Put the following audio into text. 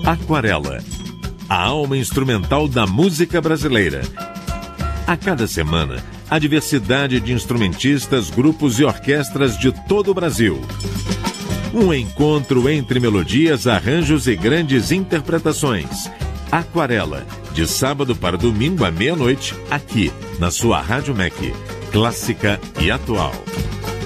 Aquarela, a alma instrumental da música brasileira. A cada semana, a diversidade de instrumentistas, grupos e orquestras de todo o Brasil. Um encontro entre melodias, arranjos e grandes interpretações. Aquarela, de sábado para domingo à meia-noite, aqui na sua Rádio MEC, clássica e atual.